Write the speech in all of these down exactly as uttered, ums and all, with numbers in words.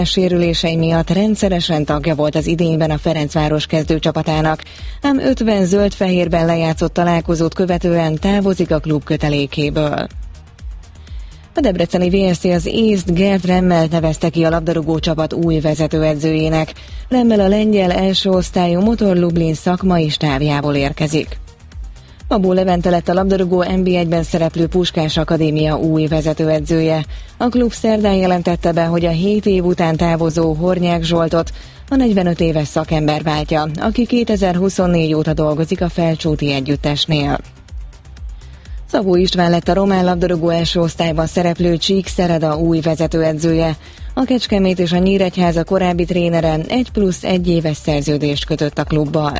Sérülései miatt rendszeresen tagja volt az idényben a Ferencváros kezdőcsapatának, ám ötven zöld-fehérben lejátszott találkozót követően távozik a klub kötelékéből. A debreceni vé es cé az észt Gerd Remmelt nevezte ki a labdarúgó csapat új vezetőedzőjének. Remmel a lengyel első osztályú Motor Lublin szakmai stábjából érkezik. Babó Levente lett a labdarúgó en bé egyben szereplő Puskás Akadémia új vezetőedzője. A klub szerdán jelentette be, hogy a hét év után távozó Hornyák Zsoltot a negyvenöt éves szakember váltja, aki kétezer-huszonnégy óta dolgozik a Felcsúti együttesnél. Szabó István lett a román labdarúgó első osztályban szereplő Csíkszereda új vezetőedzője. A Kecskemét és a Nyíregyháza korábbi trénere egy plusz egy éves szerződést kötött a klubbal.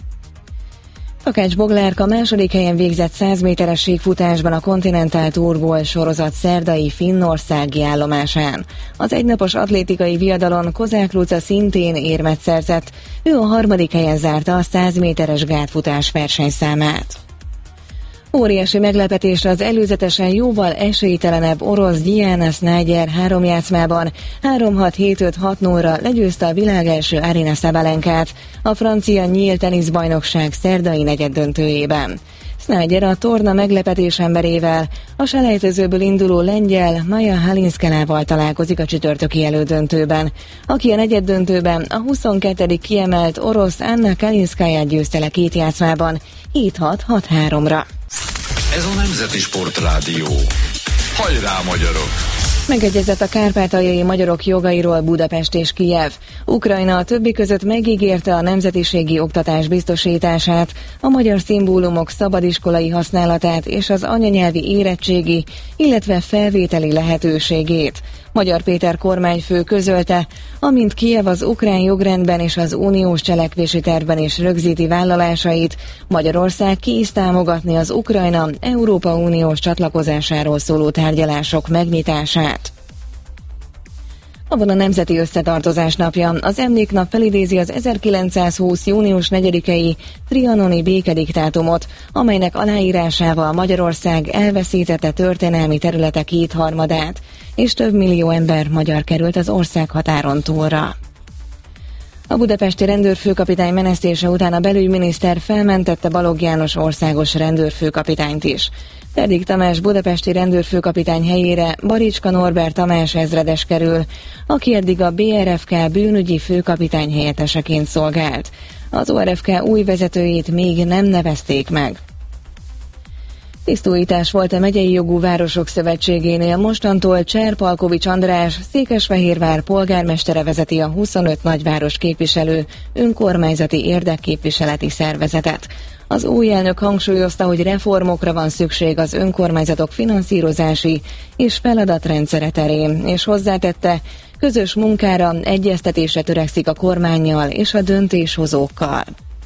Takács Boglárka második helyen végzett száz méteres síkfutásban a Continental Tour sorozat szerdai finnországi állomásán. Az egynapos atlétikai viadalon Kozák Luca szintén érmet szerzett, ő a harmadik helyen zárta a száz méteres gátfutás versenyszámát. Óriási meglepetésre az előzetesen jóval esélytelenebb orosz Diana Snyder három játszmában három hat hét öt hat nullra legyőzte a világ első Aryna Sabalenkát a francia nyílt teniszbajnokság szerdai negyeddöntőjében. Snyder a torna meglepetés emberével, a selejtezőből induló lengyel Maja Halinszkánával találkozik a csütörtöki elődöntőben, aki a negyeddöntőben a huszonkettedik kiemelt orosz Anna Kalinszkáját győzte le két játszmában hét hat hat háromra. Ez a Nemzeti Sportrádió. Hajrá, magyarok! Megegyezett a kárpátaljai magyarok jogairól Budapest és Kijev. Ukrajna a többi között megígérte a nemzetiségi oktatás biztosítását, a magyar szimbólumok szabadiskolai használatát és az anyanyelvi érettségi, illetve felvételi lehetőségét. Magyar Péter kormányfő közölte, amint Kijev az ukrán jogrendben és az uniós cselekvési tervben is rögzíti vállalásait, Magyarország ki is támogatni az Ukrajna Európa Uniós csatlakozásáról szóló tárgyalások megnyitását. Ma van a Nemzeti Összetartozás napja. Az emléknap felidézi az ezerkilencszázhúsz. június negyedikei trianoni békediktátumot, amelynek aláírásával Magyarország elveszítette történelmi területe kétharmadát, és több millió ember magyar került az ország határon túlra. A budapesti rendőrfőkapitány menesztése után a belügyminiszter felmentette Balogh János országos rendőrfőkapitányt is. Terdik Tamás budapesti rendőrfőkapitány helyére Baricska Norbert Tamás ezredes kerül, aki eddig a bé er ef ká bűnügyi főkapitány helyetteseként szolgált. Az o er ef ká új vezetőjét még nem nevezték meg. Tisztújítás volt a Megyei Jogú Városok Szövetségénél, mostantól Cserpalkovics András, Székesfehérvár polgármestere vezeti a huszonöt nagyváros képviselő önkormányzati érdekképviseleti szervezetet. Az új elnök hangsúlyozta, hogy reformokra van szükség az önkormányzatok finanszírozási és feladatrendszere terén, és hozzátette, közös munkára, egyeztetésre törekszik a kormánnyal és a döntéshozókkal.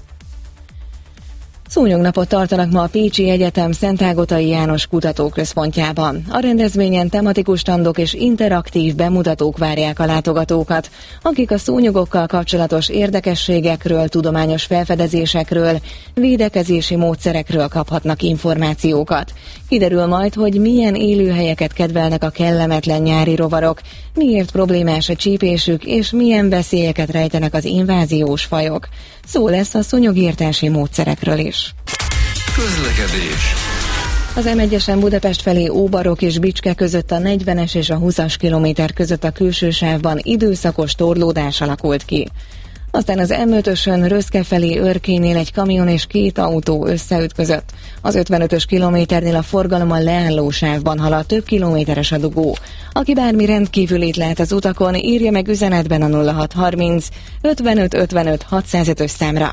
Szúnyognapot tartanak ma a Pécsi Egyetem Szentágotai János Kutatóközpontjában. A rendezvényen tematikus standok és interaktív bemutatók várják a látogatókat, akik a szúnyogokkal kapcsolatos érdekességekről, tudományos felfedezésekről, védekezési módszerekről kaphatnak információkat. Kiderül majd, hogy milyen élőhelyeket kedvelnek a kellemetlen nyári rovarok, miért problémás a csípésük, és milyen veszélyeket rejtenek az inváziós fajok. Szó lesz a szúnyogírtási módszerekről is. Közlekedés. Az em egyesen Budapest felé Óbarok és Bicske között a negyvenes és a húszas kilométer között a külső sávban időszakos torlódás alakult ki. Aztán az em ötösön Röszke felé Örkénél egy kamion és két autó összeütközött. Az ötvenötös kilométernél a forgalom a leálló sávban halad, több kilométeres a dugó. Aki bármi rendkívülit lát az utakon, írja meg üzenetben a nulla hat harminc ötvenöt ötvenöt hatszázötös számra.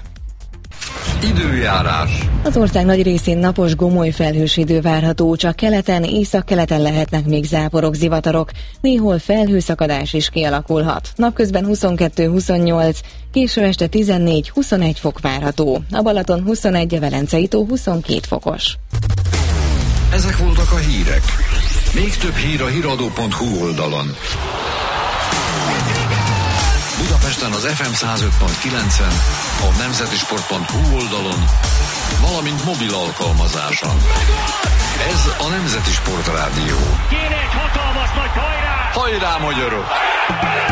Időjárás. Az ország nagy részén napos, gomoly felhős idő várható, csak keleten, északkeleten lehetnek még záporok, zivatarok, néhol felhőszakadás is kialakulhat. Napközben huszonkettő huszonnyolc, késő este tizennégy huszonegy fok várható. A Balaton huszonegy, a Velencei tó huszonkét fokos. Ezek voltak a hírek. Még több hír a híradó pont hu oldalon. Budapesten az ef em száz öt pont kilencen, a nemzetisport pont hu oldalon, valamint mobil alkalmazáson. Ez a Nemzeti Sportrádió. Kéne egy hatalmas nagy hajrá! Hajrá, magyarok!